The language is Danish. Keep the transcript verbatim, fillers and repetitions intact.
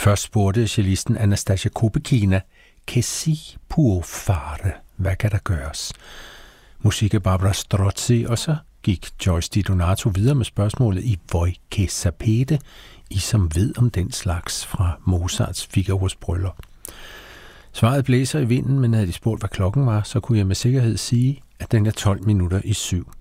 Først spurgte cellisten Anastasia Kopekina, «Che si può fare?» Hvad kan der gøres? Musik af Barbara Strozzi, og så gik Joyce Di Donato videre med spørgsmålet i Voi che sapete, I som ved om den slags fra Mozarts Figaros bryllup. Svaret blæser i vinden, men havde de spurgt, hvad klokken var, så kunne jeg med sikkerhed sige, at den er tolv minutter i syv.